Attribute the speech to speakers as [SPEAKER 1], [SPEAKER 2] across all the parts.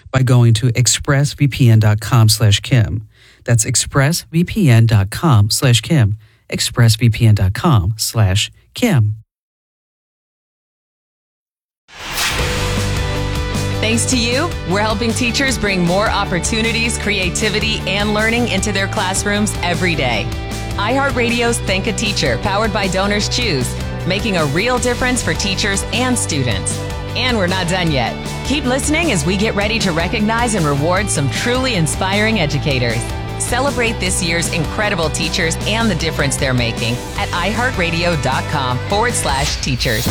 [SPEAKER 1] by going to expressvpn.com/Kim. That's expressvpn.com/Kim. expressvpn.com/Kim.
[SPEAKER 2] Thanks to you, we're helping teachers bring more opportunities, creativity, and learning into their classrooms every day. iHeartRadio's Thank a Teacher, powered by Donors Choose, making a real difference for teachers and students. And we're not done yet. Keep listening as we get ready to recognize and reward some truly inspiring educators. Celebrate this year's incredible teachers and the difference they're making at iHeartRadio.com/teachers.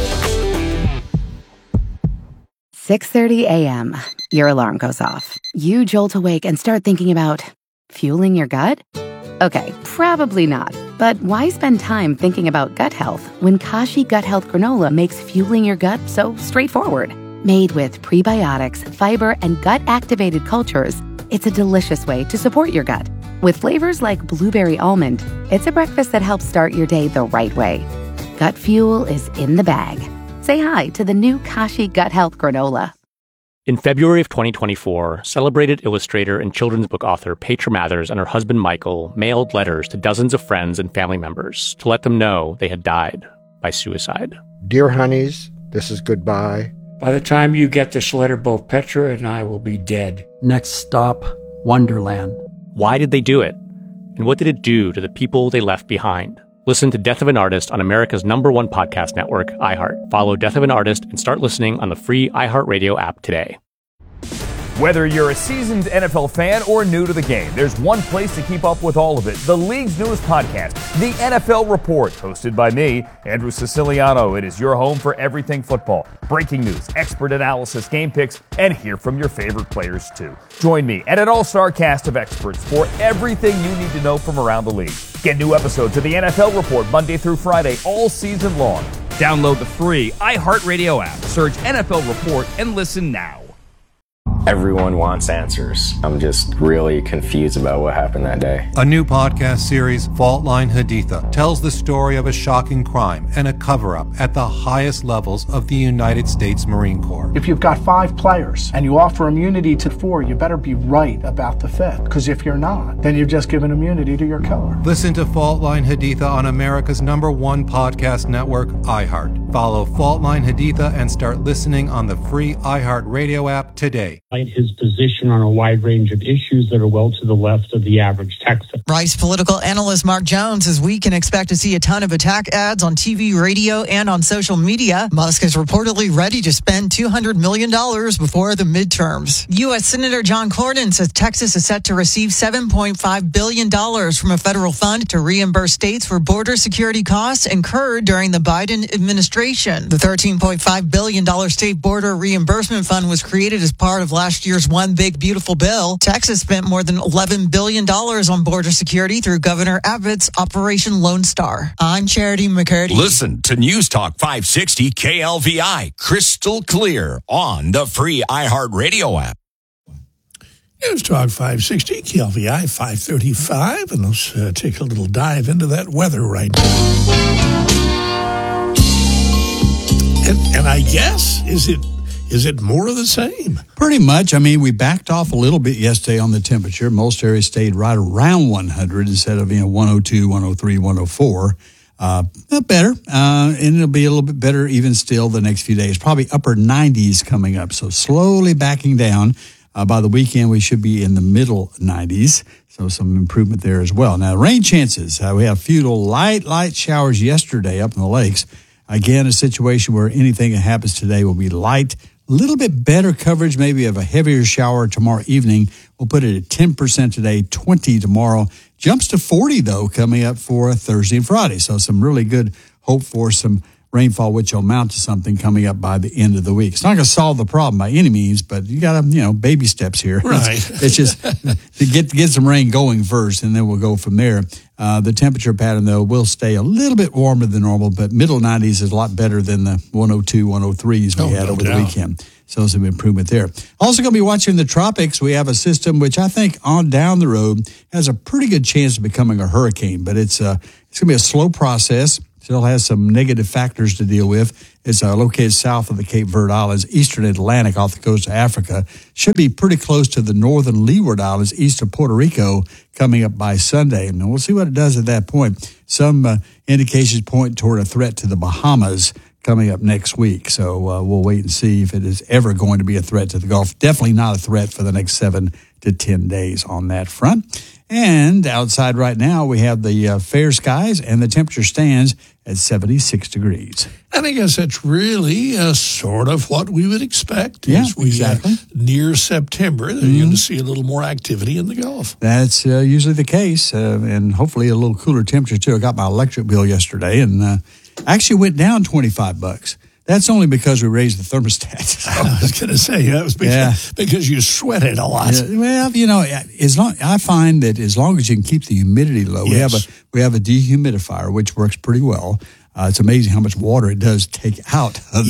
[SPEAKER 3] 6:30 a.m. Your alarm goes off. You jolt awake and start thinking about fueling your gut? Okay, probably not. But why spend time thinking about gut health when Kashi Gut Health Granola makes fueling your gut so straightforward? Made with prebiotics, fiber, and gut-activated cultures, it's a delicious way to support your gut. With flavors like blueberry almond, it's a breakfast that helps start your day the right way. Gut fuel is in the bag. Say hi to the new Kashi Gut Health Granola.
[SPEAKER 4] In February of 2024, celebrated illustrator and children's book author Petra Mathers and her husband Michael mailed letters to dozens of friends and family members to let them know they had died by suicide.
[SPEAKER 5] Dear honeys, this is goodbye.
[SPEAKER 6] By the time you get this letter, both Petra and I will be dead.
[SPEAKER 7] Next stop, Wonderland.
[SPEAKER 4] Why did they do it? And what did it do to the people they left behind? Listen to Death of an Artist on America's #1 podcast network, iHeart. Follow Death of an Artist and start listening on the free iHeartRadio app today.
[SPEAKER 8] Whether you're a seasoned NFL fan or new to the game, there's one place to keep up with all of it. The league's newest podcast, The NFL Report, hosted by me, Andrew Siciliano. It is your home for everything football. Breaking news, expert analysis, game picks, and hear from your favorite players too. Join me and an all-star cast of experts for everything you need to know from around the league. Get new episodes of The NFL Report Monday through Friday all season long. Download the free iHeartRadio app, search NFL Report, and listen now.
[SPEAKER 9] Everyone wants answers. I'm just really confused about what happened that day.
[SPEAKER 10] A new podcast series, Fault Line Haditha, tells the story of a shocking crime and a cover-up at the highest levels of the United States Marine Corps.
[SPEAKER 11] If you've got 5 players and you offer immunity to 4, you better be right about the 5th. Because if you're not, then you've just given immunity to your killer.
[SPEAKER 10] Listen to Fault Line Haditha on America's #1 podcast network, iHeart. Follow Fault Line Haditha and start listening on the free iHeart Radio app today.
[SPEAKER 12] His position on a wide range of issues that are well to the left of the average Texan.
[SPEAKER 13] Rice political analyst Mark Jones says we can expect to see a ton of attack ads on TV, radio, and on social media. Musk is reportedly ready to spend $200 million before the midterms. U.S. Senator John Cornyn says Texas is set to receive $7.5 billion from a federal fund to reimburse states for border security costs incurred during the Biden administration. The $13.5 billion state border reimbursement fund was created as part of last year's One Big Beautiful Bill. Texas spent more than $11 billion on border security through Governor Abbott's Operation Lone Star. I'm Charity McCurdy.
[SPEAKER 14] Listen to News Talk 560 KLVI, crystal clear on the free iHeartRadio app.
[SPEAKER 15] News Talk 560 KLVI 535, and let's take a little dive into that weather right now. And I guess, is it more of the same?
[SPEAKER 16] Pretty much. I mean, we backed off a little bit yesterday on the temperature. Most areas stayed right around 100 instead of 102, 103, 104. Better. And it'll be a little bit better even still the next few days. Probably upper 90s coming up. So slowly backing down. By the weekend, we should be in the middle 90s. So some improvement there as well. Now, rain chances. We have a few little light showers yesterday up in the lakes. Again, a situation where anything that happens today will be light. A little bit better coverage, maybe of a heavier shower tomorrow evening. We'll put it at 10% today, 20 tomorrow. Jumps to 40, though, coming up for Thursday and Friday. So some really good hope for some rainfall, which will amount to something coming up by the end of the week. It's not going to solve the problem by any means, but you got to, baby steps here.
[SPEAKER 15] Right.
[SPEAKER 16] It's just to get some rain going first, and then we'll go from there. The temperature pattern, though, will stay a little bit warmer than normal, but middle 90s is a lot better than the 102, 103s we had over the weekend. So some improvement there. Also going to be watching the tropics. We have a system which I think on down the road has a pretty good chance of becoming a hurricane, but it's going to be a slow process. Still has some negative factors to deal with, It's located south of the Cape Verde Islands, eastern Atlantic off the coast of Africa. Should be pretty close to the northern Leeward Islands, east of Puerto Rico, coming up by Sunday. And we'll see what it does at that point. Some indications point toward a threat to the Bahamas coming up next week. So we'll wait and see if it is ever going to be a threat to the Gulf. Definitely not a threat for the next 7 to 10 days on that front. And outside right now, we have the fair skies, and the temperature stands at 76 degrees.
[SPEAKER 15] And I guess that's really sort of what we would expect.
[SPEAKER 16] Yeah,
[SPEAKER 15] as we
[SPEAKER 16] exactly.
[SPEAKER 15] Near September, then you're going to see a little more activity in the Gulf.
[SPEAKER 16] That's usually the case, and hopefully a little cooler temperature, too. I got my electric bill yesterday, and actually went down $25. That's only because we raised the thermostat.
[SPEAKER 15] I was going to say, that was because you sweated a lot.
[SPEAKER 16] Yeah, well, I find that as long as you can keep the humidity low,
[SPEAKER 15] Yes.
[SPEAKER 16] we have a dehumidifier, which works pretty well. It's amazing how much water it does take out of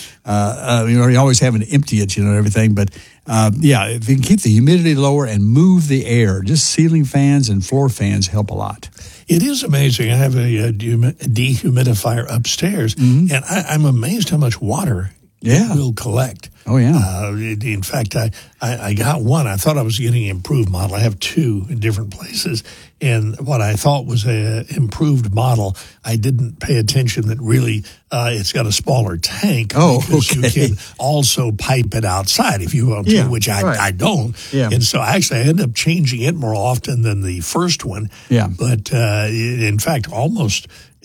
[SPEAKER 16] you always having to empty it, and everything. But if you can keep the humidity lower and move the air, just ceiling fans and floor fans help a lot.
[SPEAKER 15] It is amazing. I have a dehumidifier upstairs, and I'm amazed how much water it will collect.
[SPEAKER 16] Oh, yeah.
[SPEAKER 15] In fact, I got one. I thought I was getting an improved model. I have two in different places. And what I thought was an improved model, I didn't pay attention that really it's got a smaller tank.
[SPEAKER 16] Oh,
[SPEAKER 15] because
[SPEAKER 16] okay.
[SPEAKER 15] you can also pipe it outside if you want to, which I don't.
[SPEAKER 16] Yeah.
[SPEAKER 15] And so actually I end up changing it more often than the first one.
[SPEAKER 16] Yeah.
[SPEAKER 15] But in fact, almost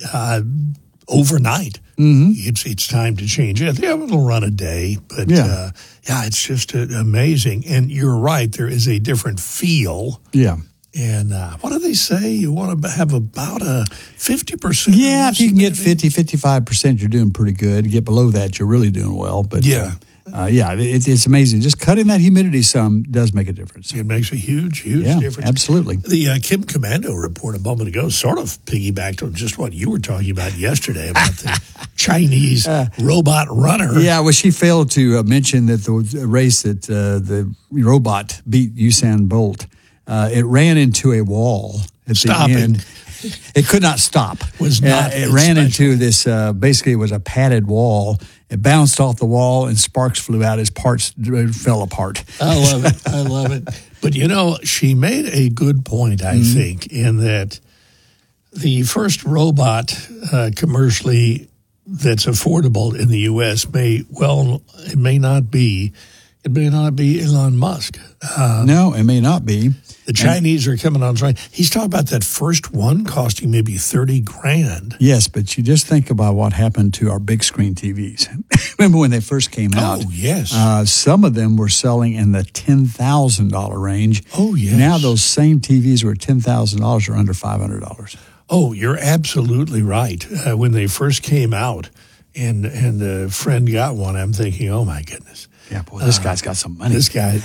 [SPEAKER 15] overnight, it's time to change it. Yeah, it'll run a day, but it's just amazing. And you're right, there is a different feel.
[SPEAKER 16] Yeah.
[SPEAKER 15] And what do they say? You want to have about a 50%?
[SPEAKER 16] Yeah, if you can get 50-55%, you're doing pretty good. Get below that, you're really doing well. But it's amazing. Just cutting that humidity some does make a difference.
[SPEAKER 15] It makes a huge difference.
[SPEAKER 16] Absolutely.
[SPEAKER 15] The Kim Komando report a moment ago sort of piggybacked on just what you were talking about yesterday about the Chinese robot runner.
[SPEAKER 16] Yeah, well, she failed to mention that the race that the robot beat Usain Bolt, it ran into a wall at the end. It could not stop. It ran into this, basically it was a padded wall. It bounced off the wall and sparks flew out. His parts fell apart.
[SPEAKER 15] I love it. But, she made a good point, I think, in that the first robot commercially that's affordable in the U.S. it may not be Elon Musk.
[SPEAKER 16] No, it may not be.
[SPEAKER 15] The Chinese are coming on strong. He's talking about that first one costing maybe $30,000.
[SPEAKER 16] Yes, but you just think about what happened to our big screen TVs. Remember when they first came out?
[SPEAKER 15] Oh, yes.
[SPEAKER 16] Some of them were selling in the $10,000 range.
[SPEAKER 15] Oh, yes.
[SPEAKER 16] Now those same TVs were $10,000 or under $500.
[SPEAKER 15] Oh, you're absolutely right. When they first came out and a friend got one, I'm thinking, oh, my goodness.
[SPEAKER 16] Yeah, boy, this guy's got some money.
[SPEAKER 15] This guy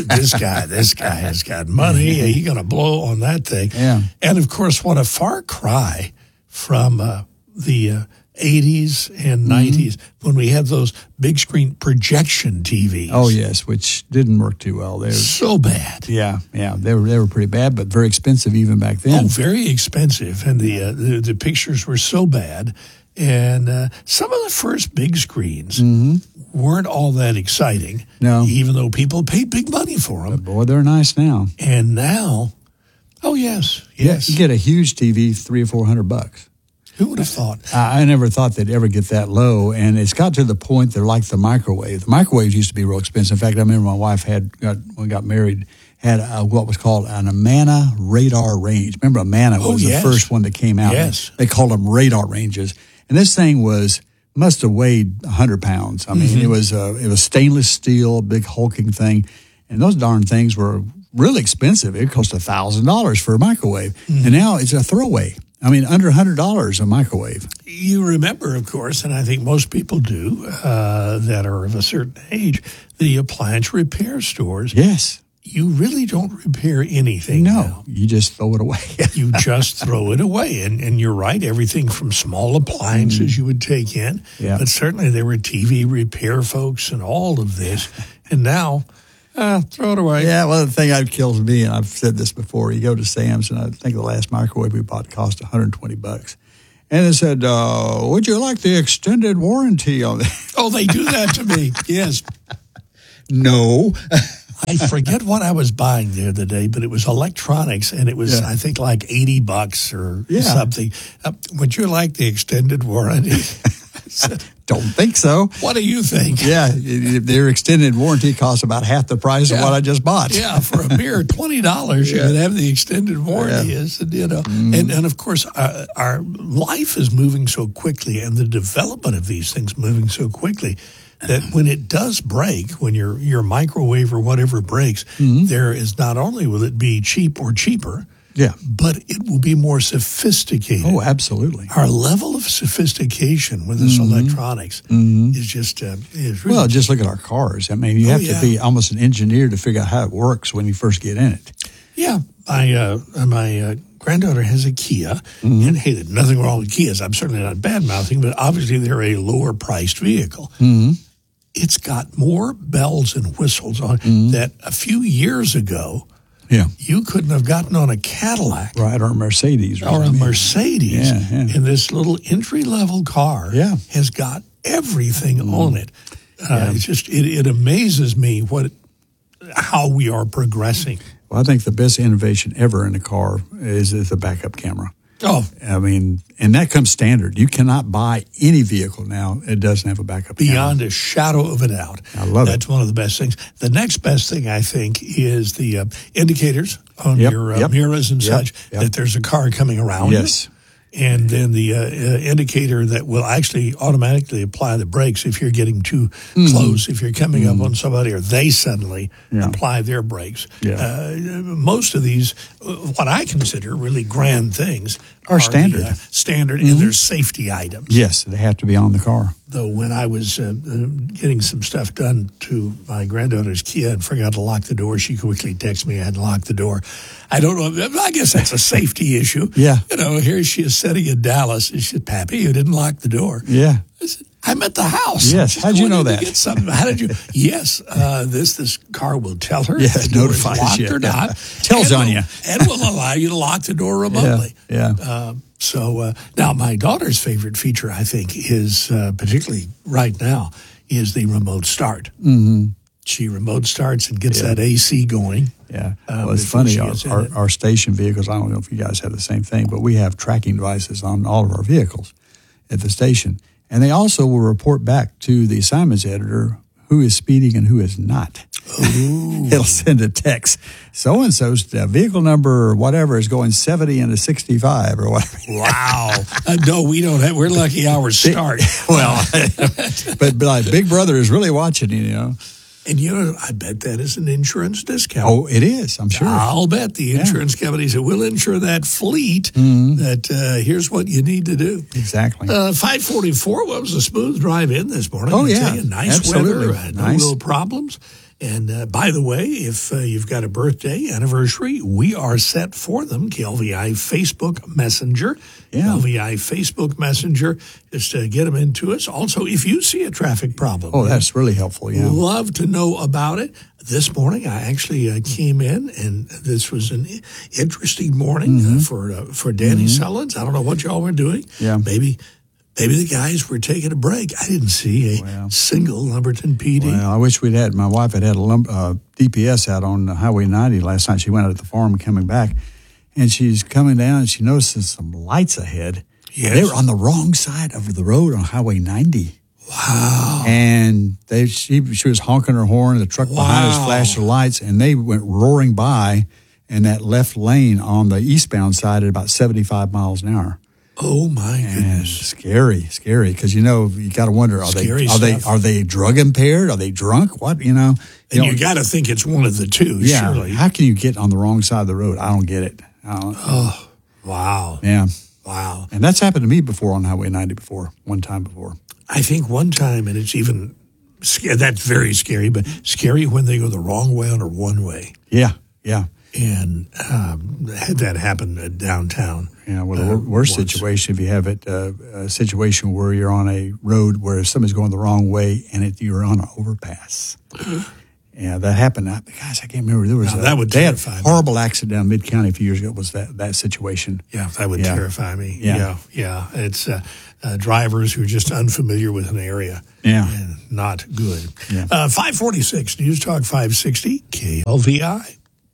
[SPEAKER 15] has got money. He's going to blow on that thing.
[SPEAKER 16] Yeah.
[SPEAKER 15] And, of course, what a far cry from the 80s and 90s when we had those big screen projection TVs.
[SPEAKER 16] Oh, yes, which didn't work too well. They were
[SPEAKER 15] so bad.
[SPEAKER 16] Yeah, they were pretty bad, but very expensive even back then.
[SPEAKER 15] Oh, very expensive. And the pictures were so bad. And some of the first big screens weren't all that exciting.
[SPEAKER 16] No.
[SPEAKER 15] Even though people paid big money for them.
[SPEAKER 16] But boy, they're nice now.
[SPEAKER 15] And now, oh, yes.
[SPEAKER 16] You get a huge TV, $300 or $400.
[SPEAKER 15] Who would have thought?
[SPEAKER 16] I never thought they'd ever get that low. And it's got to the point they're like the microwave. The microwaves used to be real expensive. In fact, I remember my wife when we got married, had what was called an Amana radar range. Remember, Amana was the first one that came out.
[SPEAKER 15] Yes.
[SPEAKER 16] They called them radar ranges. And this thing must have weighed 100 pounds. I mean, it was stainless steel, big hulking thing. And those darn things were really expensive. It cost $1,000 for a microwave. And now it's a throwaway. I mean, under $100 a microwave.
[SPEAKER 15] You remember, of course, and I think most people do that are of a certain age, the appliance repair stores.
[SPEAKER 16] Yes.
[SPEAKER 15] You really don't repair anything.
[SPEAKER 16] No,
[SPEAKER 15] now.
[SPEAKER 16] You just throw it away.
[SPEAKER 15] You just throw it away. And you're right, everything from small appliances you would take in.
[SPEAKER 16] Yeah.
[SPEAKER 15] But certainly there were TV repair folks and all of this. And now, throw it away.
[SPEAKER 16] Yeah, well, the thing that kills me, and I've said this before, you go to Sam's, and I think the last microwave we bought cost $120. And it said, would you like the extended warranty on that?
[SPEAKER 15] Oh, they do that to me. Yes.
[SPEAKER 16] No.
[SPEAKER 15] I forget what I was buying the other day, but it was electronics, and it was, I think, like $80 or something. Would you like the extended warranty?
[SPEAKER 16] Don't think so.
[SPEAKER 15] What do you think?
[SPEAKER 16] Yeah, their extended warranty costs about half the price of what I just bought.
[SPEAKER 15] Yeah, for a mere $20, you could have the extended warranty. And of course, our life is moving so quickly, and the development of these things moving so quickly, that when it does break, when your microwave or whatever breaks, there is not only will it be cheap or cheaper, but it will be more sophisticated.
[SPEAKER 16] Oh, absolutely.
[SPEAKER 15] Our level of sophistication with this electronics is just is really.
[SPEAKER 16] Well, just look at our cars. I mean, you have to be almost an engineer to figure out how it works when you first get in it.
[SPEAKER 15] Yeah, my granddaughter has a Kia, and hey, there's nothing wrong with Kias. I'm certainly not bad-mouthing, but obviously they're a lower-priced vehicle. It's got more bells and whistles on that a few years ago. You couldn't have gotten on a Cadillac.
[SPEAKER 16] Right, or a Mercedes.
[SPEAKER 15] Or a Mercedes. And this little entry-level car has got everything on it. It's just, it amazes me how we are progressing.
[SPEAKER 16] Well, I think the best innovation ever in a car is the backup camera.
[SPEAKER 15] Oh.
[SPEAKER 16] I mean, and that comes standard. You cannot buy any vehicle now that doesn't have a backup camera.
[SPEAKER 15] Beyond a shadow of a doubt.
[SPEAKER 16] I love it.
[SPEAKER 15] That's one of the best things. The next best thing, I think, is the indicators on your mirrors and such, that there's a car coming around.
[SPEAKER 16] Yes.
[SPEAKER 15] And then the indicator that will actually automatically apply the brakes if you're getting too close, if you're coming up on somebody, or they suddenly apply their brakes. Most of these, what I consider really grand things,
[SPEAKER 16] are standard.
[SPEAKER 15] Standard, and they're safety items.
[SPEAKER 16] Yes, they have to be on the car.
[SPEAKER 15] Though when I was getting some stuff done to my granddaughter's Kia and forgot to lock the door, she quickly texted me I had to lock the door. I don't know. I guess that's a safety issue.
[SPEAKER 16] Yeah.
[SPEAKER 15] You know, here she is sitting in Dallas, and she said, Pappy, you didn't lock the door.
[SPEAKER 16] Yeah.
[SPEAKER 15] I said, I'm at the house.
[SPEAKER 16] Yes. How'd you know that?
[SPEAKER 15] Get something. How did you? Yes. This car will tell her if the door is
[SPEAKER 16] notifies
[SPEAKER 15] locked or not.
[SPEAKER 16] Tells on you.
[SPEAKER 15] And will allow you to lock the door remotely.
[SPEAKER 16] Yeah.
[SPEAKER 15] So now my daughter's favorite feature, I think, is particularly right now, is the remote start. She remote starts and gets that AC going.
[SPEAKER 16] Yeah. Well, it's funny. Our station vehicles, I don't know if you guys have the same thing, but we have tracking devices on all of our vehicles at the station. And they also will report back to the assignments editor who is speeding and who is not. It'll send a text. So-and-so's vehicle number, whatever, is going 70 into 65 or whatever.
[SPEAKER 15] Wow. No, we don't have. We're lucky ours start.
[SPEAKER 16] Well, but like Big Brother is really watching, you know.
[SPEAKER 15] And, you know, I bet that is an insurance discount.
[SPEAKER 16] Oh, it is, I'm sure.
[SPEAKER 15] I'll bet the insurance company said, we'll insure that fleet, that here's what you need to do.
[SPEAKER 16] Exactly.
[SPEAKER 15] 544, what was a smooth drive in this morning?
[SPEAKER 16] Oh, yeah.
[SPEAKER 15] Nice
[SPEAKER 16] Absolutely.
[SPEAKER 15] weather, no real problems. And by the way, if you've got a birthday, anniversary, we are set for them. KLVI Facebook Messenger. KLVI Facebook Messenger. Just get them into us. Also, if you see a traffic problem.
[SPEAKER 16] Oh, that's really helpful, yeah.
[SPEAKER 15] Love to know about it. This morning, I actually came in, and this was an interesting morning for Danny Sullins. I don't know what y'all were doing.
[SPEAKER 16] Yeah.
[SPEAKER 15] Maybe the guys were taking a break. I didn't see a single Lumberton PD.
[SPEAKER 16] Well, I wish we'd had. My wife had a DPS out on Highway 90 last night. She went out at the farm coming back, and she's coming down, and she notices some lights ahead.
[SPEAKER 15] Yes.
[SPEAKER 16] They were on the wrong side of the road on Highway 90.
[SPEAKER 15] Wow.
[SPEAKER 16] And she was honking her horn. The truck behind us flashed the lights, and they went roaring by in that left lane on the eastbound side at about 75 miles an hour.
[SPEAKER 15] Oh my goodness!
[SPEAKER 16] Scary, because you got to wonder: are they drug impaired? Are they drunk? What you know?
[SPEAKER 15] And you got to think it's one of the two.
[SPEAKER 16] Yeah.
[SPEAKER 15] Surely.
[SPEAKER 16] How can you get on the wrong side of the road? I don't get it.
[SPEAKER 15] Oh, wow.
[SPEAKER 16] Yeah.
[SPEAKER 15] Wow.
[SPEAKER 16] And that's happened to me before on Highway 90 one time before.
[SPEAKER 15] I think one time, and it's even that's very scary, but scary when they go the wrong way on a one way.
[SPEAKER 16] Yeah.
[SPEAKER 15] And had that happen downtown.
[SPEAKER 16] Yeah, well, the worst situation, if you have a situation where you're on a road where somebody's going the wrong way and you're on an overpass. Yeah, that happened. Guys, I can't remember. There was
[SPEAKER 15] that would terrify me.
[SPEAKER 16] Horrible accident down Mid-County a few years ago. Was that situation?
[SPEAKER 15] Yeah, that would terrify me. Yeah. It's drivers who are just unfamiliar with an area.
[SPEAKER 16] Yeah,
[SPEAKER 15] and not good.
[SPEAKER 16] Yeah.
[SPEAKER 15] 546 News Talk 560 KLVI.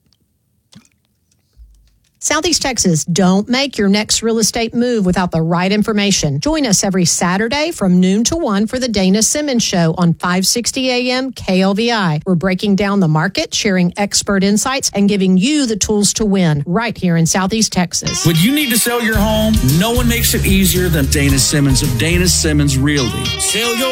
[SPEAKER 1] Southeast Texas, don't make your next real estate move without the right information. Join us every Saturday from noon to 1 for the Dana Simmons Show on 560 AM KLVI. We're breaking down the market, sharing expert insights, and giving you the tools to win right here in Southeast Texas.
[SPEAKER 17] When you need to sell your home, no one makes it easier than Dana Simmons of Dana Simmons Realty. Sell your